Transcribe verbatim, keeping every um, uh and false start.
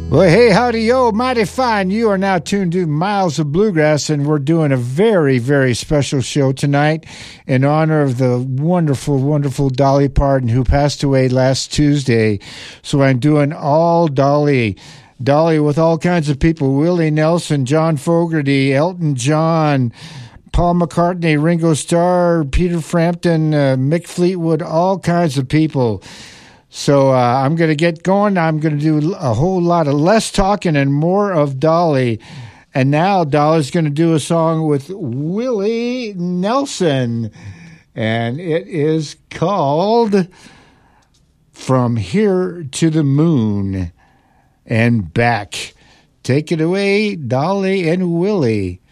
Well, hey, howdy, yo, mighty fine. You are now tuned to Miles of Bluegrass, and we're doing a very, very special show tonight in honor of the wonderful, wonderful Dolly Parton, who passed away last Tuesday. So I'm doing all Dolly. Dolly with all kinds of people: Willie Nelson, John Fogerty, Elton John, Paul McCartney, Ringo Starr, Peter Frampton, uh, Mick Fleetwood, all kinds of people. So uh, I'm going to get going. I'm going to do a whole lot of less talking and more of Dolly. And now Dolly's going to do a song with Willie Nelson. And it is called From Here to the Moon and Back. Take it away, Dolly and Willie.